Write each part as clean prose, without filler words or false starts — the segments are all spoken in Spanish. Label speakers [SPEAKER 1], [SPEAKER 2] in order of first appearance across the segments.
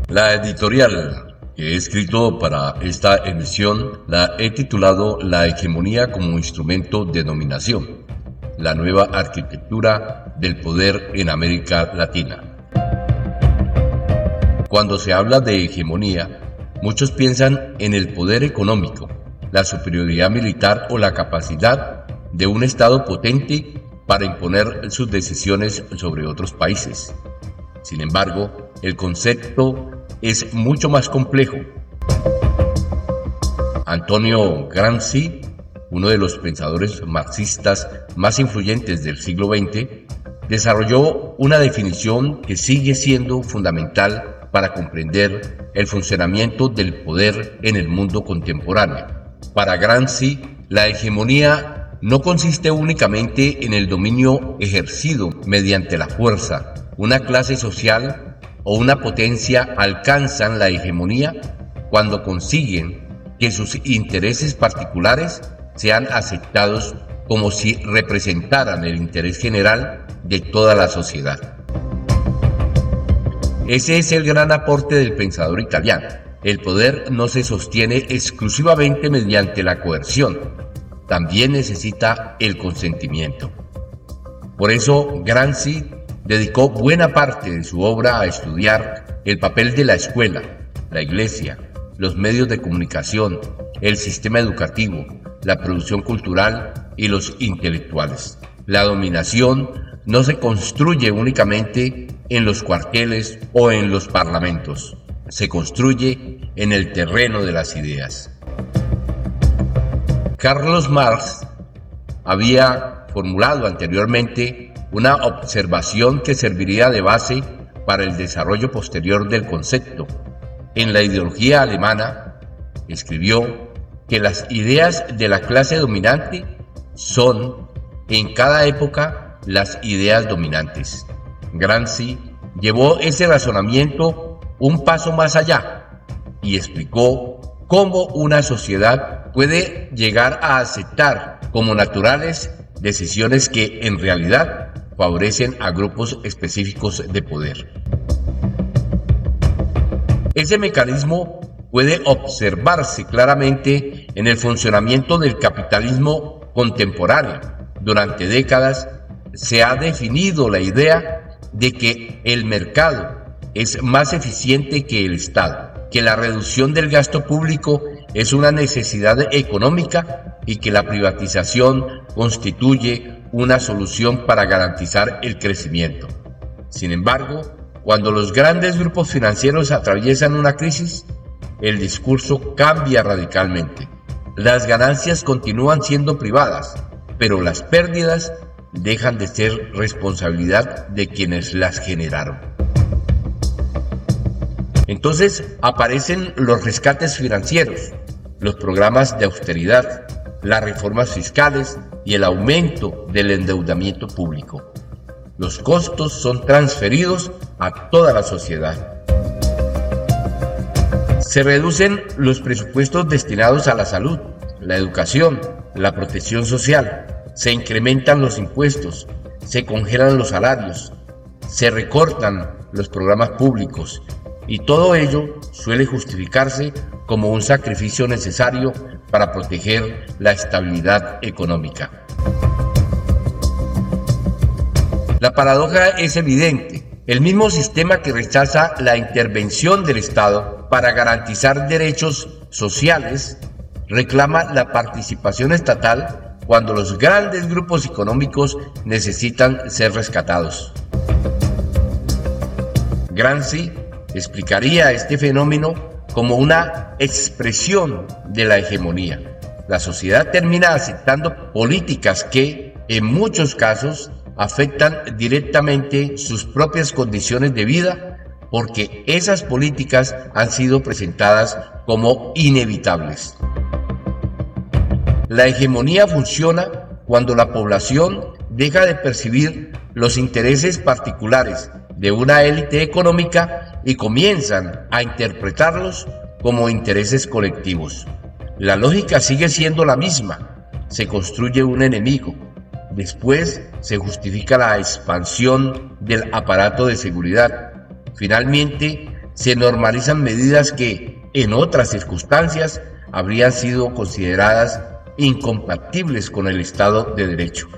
[SPEAKER 1] La editorial que he escrito para esta emisión la he titulado La hegemonía como instrumento de dominación, la nueva arquitectura del poder en América Latina. Cuando se habla de hegemonía, muchos piensan en el poder económico, la superioridad militar o la capacidad de un Estado potente para imponer sus decisiones sobre otros países. Sin embargo, el concepto es mucho más complejo. Antonio Gramsci, uno de los pensadores marxistas más influyentes del siglo XX, desarrolló una definición que sigue siendo fundamental para comprender el funcionamiento del poder en el mundo contemporáneo. Para Gramsci, la hegemonía no consiste únicamente en el dominio ejercido mediante la fuerza. Una clase social o una potencia alcanzan la hegemonía cuando consiguen que sus intereses particulares sean aceptados como si representaran el interés general de toda la sociedad. Ese es el gran aporte del pensador italiano. El poder no se sostiene exclusivamente mediante la coerción, también necesita el consentimiento. Por eso, Gramsci dedicó buena parte de su obra a estudiar el papel de la escuela, la iglesia, los medios de comunicación, el sistema educativo, la producción cultural y los intelectuales. La dominación no se construye únicamente en los cuarteles o en los parlamentos, se construye en el terreno de las ideas. Carlos Marx había formulado anteriormente una observación que serviría de base para el desarrollo posterior del concepto. En la ideología alemana, escribió que las ideas de la clase dominante son, en cada época, las ideas dominantes. Gramsci llevó ese razonamiento un paso más allá y explicó cómo una sociedad puede llegar a aceptar como naturales decisiones que en realidad favorecen a grupos específicos de poder. Ese mecanismo puede observarse claramente en el funcionamiento del capitalismo contemporáneo. Durante décadas se ha definido la idea de que el mercado es más eficiente que el Estado, que la reducción del gasto público es una necesidad económica y que la privatización constituye una solución para garantizar el crecimiento. Sin embargo, cuando los grandes grupos financieros atraviesan una crisis, el discurso cambia radicalmente. Las ganancias continúan siendo privadas, pero las pérdidas dejan de ser responsabilidad de quienes las generaron. Entonces aparecen los rescates financieros, los programas de austeridad, las reformas fiscales y el aumento del endeudamiento público. Los costos son transferidos a toda la sociedad. Se reducen los presupuestos destinados a la salud, la educación, la protección social. Se incrementan los impuestos, se congelan los salarios, se recortan los programas públicos y todo ello suele justificarse como un sacrificio necesario para proteger la estabilidad económica. La paradoja es evidente. El mismo sistema que rechaza la intervención del Estado para garantizar derechos sociales reclama la participación estatal cuando los grandes grupos económicos necesitan ser rescatados. Gramsci explicaría este fenómeno como una expresión de la hegemonía. La sociedad termina aceptando políticas que, en muchos casos, afectan directamente sus propias condiciones de vida porque esas políticas han sido presentadas como inevitables. La hegemonía funciona cuando la población deja de percibir los intereses particulares de una élite económica y comienzan a interpretarlos como intereses colectivos. La lógica sigue siendo la misma. Se construye un enemigo. Después se justifica la expansión del aparato de seguridad. Finalmente, se normalizan medidas que, en otras circunstancias, habrían sido consideradas incompatibles con el Estado de Derecho.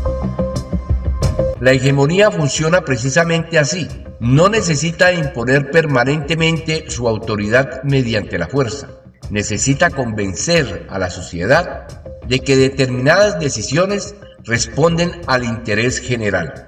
[SPEAKER 1] La hegemonía funciona precisamente así. No necesita imponer permanentemente su autoridad mediante la fuerza. Necesita convencer a la sociedad de que determinadas decisiones responden al interés general.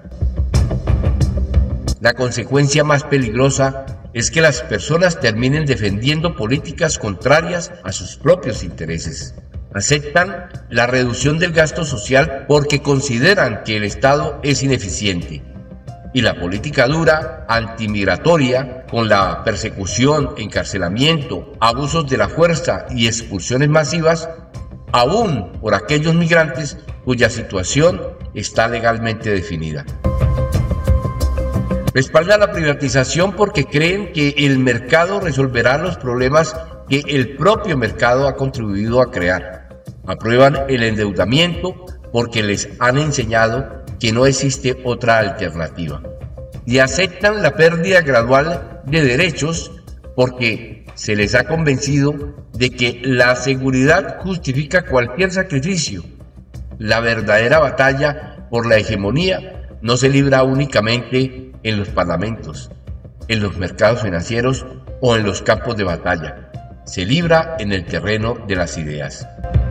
[SPEAKER 1] La consecuencia más peligrosa es que las personas terminen defendiendo políticas contrarias a sus propios intereses. Aceptan la reducción del gasto social porque consideran que el Estado es ineficiente. Y la política dura, antimigratoria, con la persecución, encarcelamiento, abusos de la fuerza y expulsiones masivas, aún por aquellos migrantes cuya situación está legalmente definida. Respaldan la privatización porque creen que el mercado resolverá los problemas que el propio mercado ha contribuido a crear. Aprueban el endeudamiento porque les han enseñado que no existe otra alternativa. Y aceptan la pérdida gradual de derechos porque se les ha convencido de que la seguridad justifica cualquier sacrificio. La verdadera batalla por la hegemonía no se libra únicamente en los parlamentos, en los mercados financieros o en los campos de batalla. Se libra en el terreno de las ideas.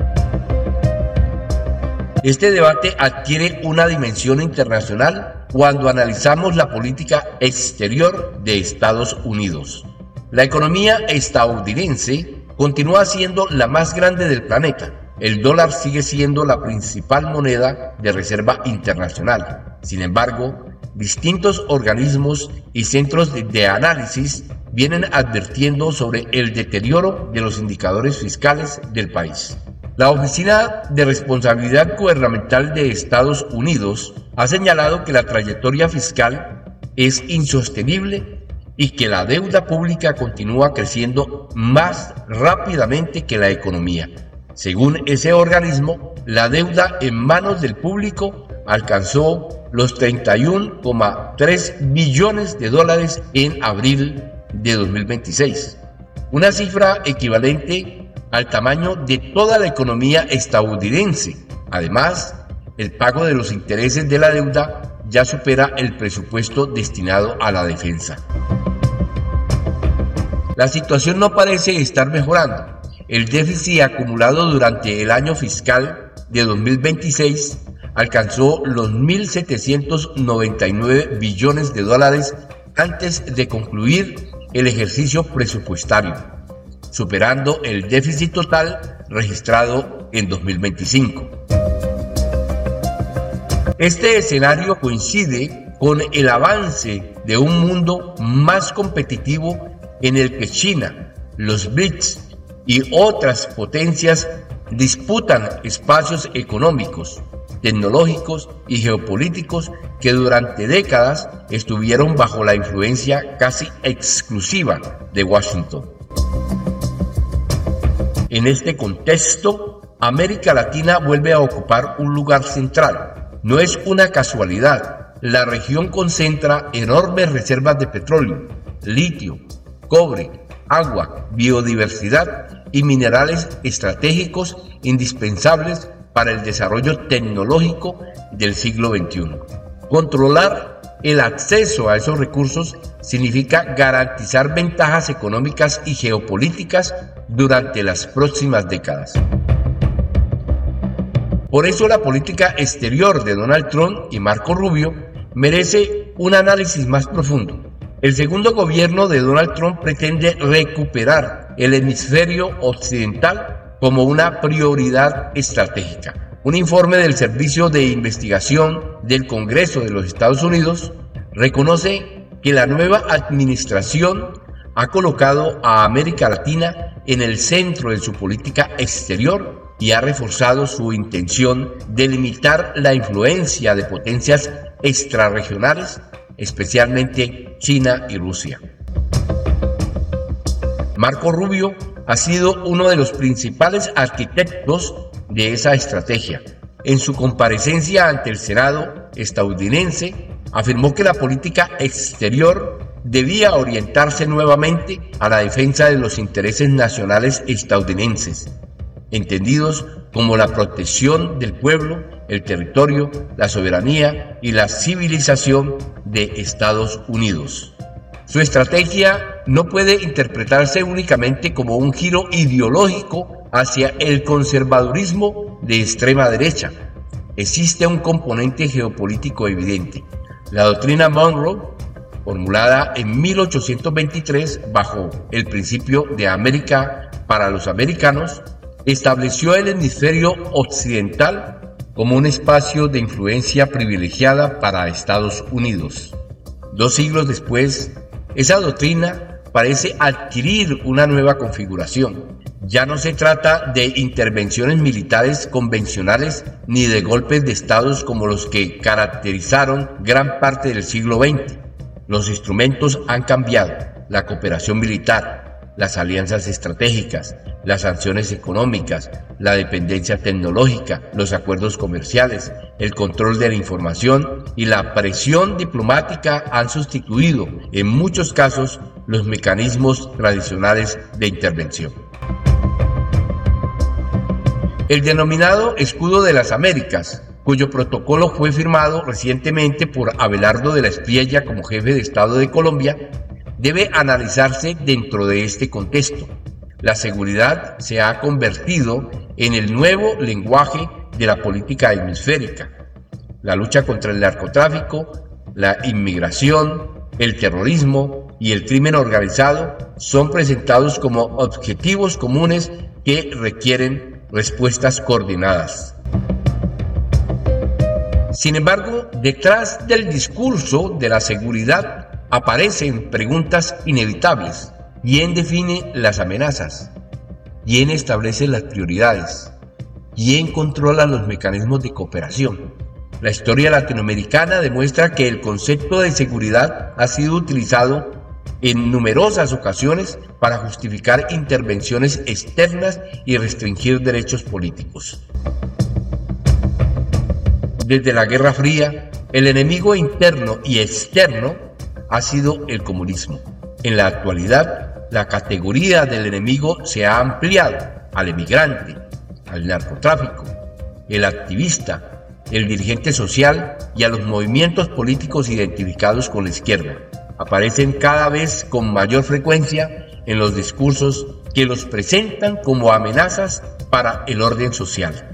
[SPEAKER 1] Este debate adquiere una dimensión internacional cuando analizamos la política exterior de Estados Unidos. La economía estadounidense continúa siendo la más grande del planeta. El dólar sigue siendo la principal moneda de reserva internacional. Sin embargo, distintos organismos y centros de análisis vienen advirtiendo sobre el deterioro de los indicadores fiscales del país. La Oficina de Responsabilidad Gubernamental de Estados Unidos ha señalado que la trayectoria fiscal es insostenible y que la deuda pública continúa creciendo más rápidamente que la economía. Según ese organismo, la deuda en manos del público alcanzó los 31,3 billones de dólares en abril de 2026, una cifra equivalente al tamaño de toda la economía estadounidense. Además, el pago de los intereses de la deuda ya supera el presupuesto destinado a la defensa. La situación no parece estar mejorando. El déficit acumulado durante el año fiscal de 2026 alcanzó los 1.799 billones de dólares antes de concluir el ejercicio presupuestario, superando el déficit total registrado en 2025. Este escenario coincide con el avance de un mundo más competitivo en el que China, los BRICS y otras potencias disputan espacios económicos, tecnológicos y geopolíticos que durante décadas estuvieron bajo la influencia casi exclusiva de Washington. En este contexto, América Latina vuelve a ocupar un lugar central. No es una casualidad. La región concentra enormes reservas de petróleo, litio, cobre, agua, biodiversidad y minerales estratégicos indispensables para el desarrollo tecnológico del siglo XXI. Controlar el acceso a esos recursos significa garantizar ventajas económicas y geopolíticas durante las próximas décadas. Por eso la política exterior de Donald Trump y Marco Rubio merece un análisis más profundo. El segundo gobierno de Donald Trump pretende recuperar el hemisferio occidental como una prioridad estratégica. Un informe del Servicio de Investigación del Congreso de los Estados Unidos reconoce que la nueva administración ha colocado a América Latina en el centro de su política exterior y ha reforzado su intención de limitar la influencia de potencias extrarregionales, especialmente China y Rusia. Marco Rubio ha sido uno de los principales arquitectos de esa estrategia. En su comparecencia ante el Senado estadounidense, afirmó que la política exterior debía orientarse nuevamente a la defensa de los intereses nacionales estadounidenses, entendidos como la protección del pueblo, el territorio, la soberanía y la civilización de Estados Unidos. Su estrategia no puede interpretarse únicamente como un giro ideológico hacia el conservadurismo de extrema derecha. Existe un componente geopolítico evidente. La doctrina Monroe, formulada en 1823 bajo el principio de América para los americanos, estableció el hemisferio occidental como un espacio de influencia privilegiada para Estados Unidos. 2 siglos después, esa doctrina parece adquirir una nueva configuración. Ya no se trata de intervenciones militares convencionales ni de golpes de estados como los que caracterizaron gran parte del siglo XX. Los instrumentos han cambiado: la cooperación militar, las alianzas estratégicas, las sanciones económicas, la dependencia tecnológica, los acuerdos comerciales, el control de la información y la presión diplomática han sustituido, en muchos casos, los mecanismos tradicionales de intervención. El denominado Escudo de las Américas, cuyo protocolo fue firmado recientemente por Abelardo de la Espriella como jefe de Estado de Colombia, debe analizarse dentro de este contexto. La seguridad se ha convertido en el nuevo lenguaje de la política hemisférica. La lucha contra el narcotráfico, la inmigración, el terrorismo y el crimen organizado son presentados como objetivos comunes que requieren respuestas coordinadas. Sin embargo, detrás del discurso de la seguridad aparecen preguntas inevitables. ¿Quién define las amenazas? ¿Quién establece las prioridades? ¿Quién controla los mecanismos de cooperación? La historia latinoamericana demuestra que el concepto de seguridad ha sido utilizado en numerosas ocasiones para justificar intervenciones externas y restringir derechos políticos. Desde la Guerra Fría, el enemigo interno y externo ha sido el comunismo. En la actualidad, la categoría del enemigo se ha ampliado al emigrante, al narcotráfico, el activista, el dirigente social y a los movimientos políticos identificados con la izquierda. Aparecen cada vez con mayor frecuencia en los discursos que los presentan como amenazas para el orden social.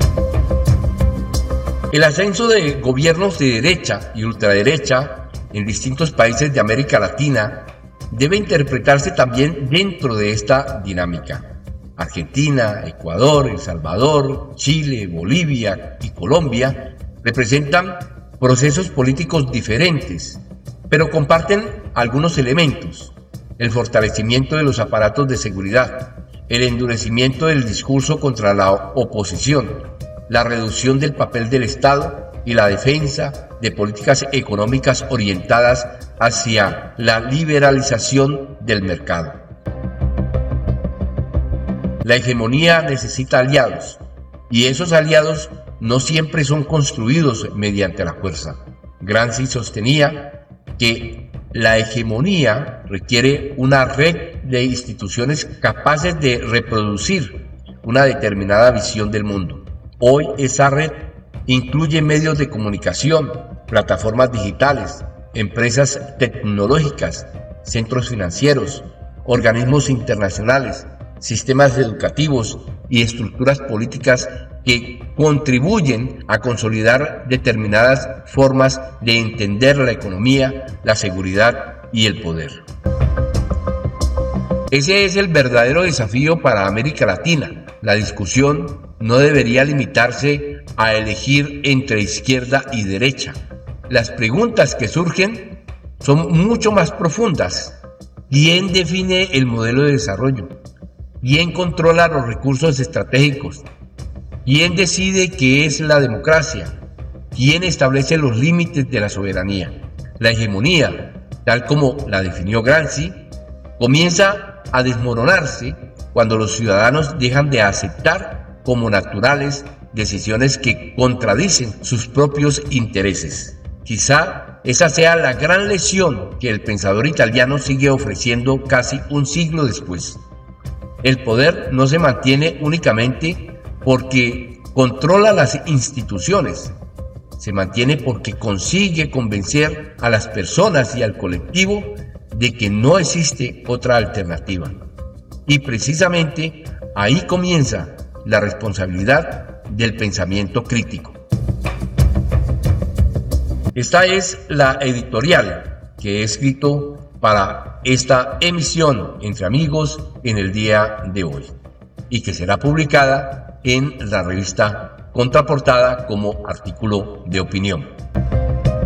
[SPEAKER 1] El ascenso de gobiernos de derecha y ultraderecha en distintos países de América Latina debe interpretarse también dentro de esta dinámica. Argentina, Ecuador, El Salvador, Chile, Bolivia y Colombia representan procesos políticos diferentes, pero comparten algunos elementos: el fortalecimiento de los aparatos de seguridad, el endurecimiento del discurso contra la oposición, la reducción del papel del Estado y la defensa de políticas económicas orientadas hacia la liberalización del mercado. La hegemonía necesita aliados, y esos aliados no siempre son construidos mediante la fuerza. Gramsci sostenía que la hegemonía requiere una red de instituciones capaces de reproducir una determinada visión del mundo. Hoy esa red incluye medios de comunicación, plataformas digitales, empresas tecnológicas, centros financieros, organismos internacionales, sistemas educativos y estructuras políticas que contribuyen a consolidar determinadas formas de entender la economía, la seguridad y el poder. Ese es el verdadero desafío para América Latina. La discusión no debería limitarse a elegir entre izquierda y derecha. Las preguntas que surgen son mucho más profundas. ¿Quién define el modelo de desarrollo? ¿Quién controla los recursos estratégicos? ¿Quién decide qué es la democracia? ¿Quién establece los límites de la soberanía? La hegemonía, tal como la definió Gramsci, comienza a desmoronarse cuando los ciudadanos dejan de aceptar como naturales decisiones que contradicen sus propios intereses. Quizá esa sea la gran lección que el pensador italiano sigue ofreciendo casi un siglo después. El poder no se mantiene únicamente porque controla las instituciones, se mantiene porque consigue convencer a las personas y al colectivo de que no existe otra alternativa. Y precisamente ahí comienza la responsabilidad del pensamiento crítico. Esta es la editorial que he escrito para esta emisión Entre Amigos en el día de hoy y que será publicada en la revista Contraportada como artículo de opinión.